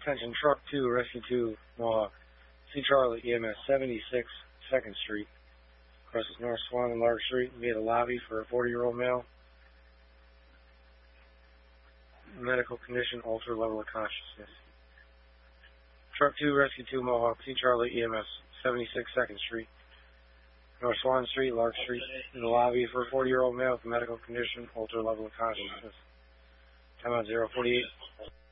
Attention, Truck 2, Rescue 2, Mohawk. C. Charlie, EMS 76 2nd Street. Crosses North Swan and Lark Street via the lobby for a 40-year-old male. Medical condition, altered level of consciousness. Truck 2, Rescue 2, Mohawk. C. Charlie, EMS 76 2nd Street. North Swan Street, Lark Street, in the lobby for a 40-year-old male with medical condition, altered level of consciousness. Time out 048.